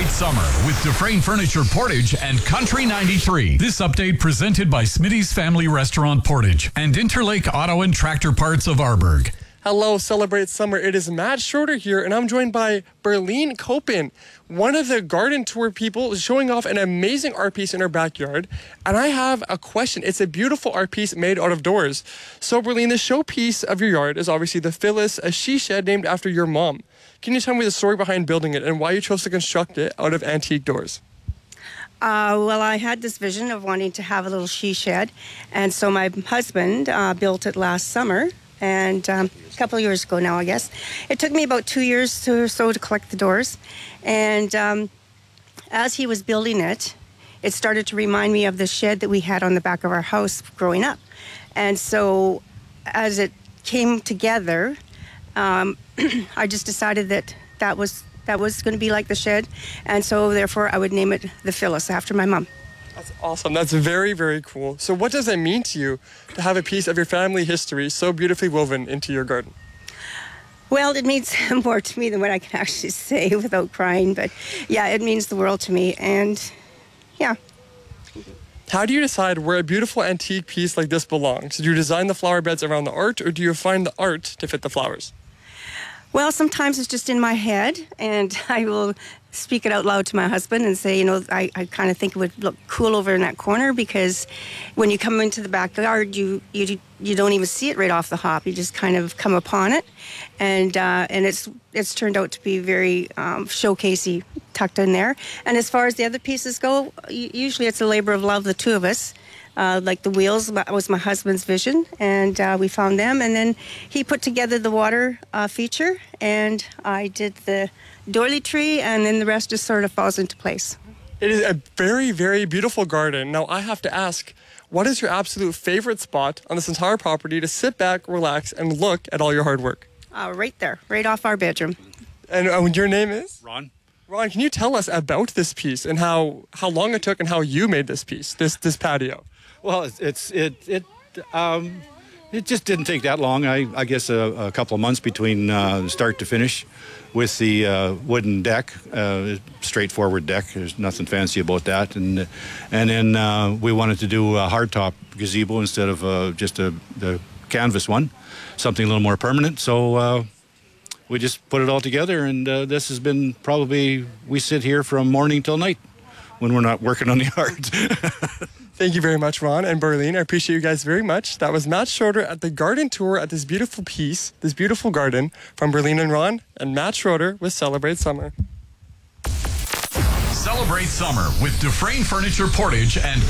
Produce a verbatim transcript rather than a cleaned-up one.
Celebrate summer with Dufresne Furniture Portage and Country ninety-three. This update presented by Smitty's Family Restaurant Portage and Interlake Auto and Tractor Parts of Arborg. Hello, Celebrate Summer. It is Matt Schroeder here, and I'm joined by Berlene Koppen, one of the garden tour people showing off an amazing art piece in her backyard. And I have a question. It's a beautiful art piece made out of doors. So, Berlene, the showpiece of your yard is obviously the Phyllis, a she shed named after your mom. Can you tell me the story behind building it and why you chose to construct it out of antique doors? Uh, well, I had this vision of wanting to have a little she shed, and so my husband uh, built it last summer. And um, a couple of years ago now, I guess. It took me about two years or so to collect the doors. And um, as he was building it, it started to remind me of the shed that we had on the back of our house growing up. And so as it came together, um, I just decided that that was, that was going to be like the shed. And so therefore I would name it the Phyllis after my mom. That's awesome. That's very, very cool. So what does it mean to you to have a piece of your family history so beautifully woven into your garden? Well, it means more to me than what I can actually say without crying. But yeah, it means the world to me. And yeah. How do you decide where a beautiful antique piece like this belongs? Do you design the flower beds around the art, or do you find the art to fit the flowers? Well, sometimes it's just in my head, and I will speak it out loud to my husband and say, you know, I, I kind of think it would look cool over in that corner, because when you come into the backyard, you you you don't even see it right off the hop. You just kind of come upon it, and uh, and it's it's turned out to be very um, showcasey, tucked in there. And as far as the other pieces go, usually it's a labor of love, the two of us. Uh, like the wheels was my husband's vision, and uh, we found them, and then he put together the water uh, feature, and I did the doily tree, and then the rest just sort of falls into place. It is a very, very beautiful garden. Now, I have to ask, what is your absolute favorite spot on this entire property to sit back, relax, and look at all your hard work? Uh, right there, right off our bedroom. And uh, your name is? Ron. Ron, can you tell us about this piece and how, how long it took and how you made this piece, this this patio? Well, it's, it's it it um, it just didn't take that long. I I guess a, a couple of months between uh, start to finish, with the uh, wooden deck, uh, straightforward deck. There's nothing fancy about that, and and then uh, we wanted to do a hardtop gazebo instead of uh, just a the canvas one, something a little more permanent. So uh, we just put it all together, and uh, this has been probably, we sit here from morning till night when we're not working on the art. Thank you very much, Ron and Berlene. I appreciate you guys very much. That was Matt Schroeder at the garden tour at this beautiful piece, this beautiful garden, from Berlene and Ron, and Matt Schroeder with Celebrate Summer. Celebrate summer with Dufresne Furniture Portage and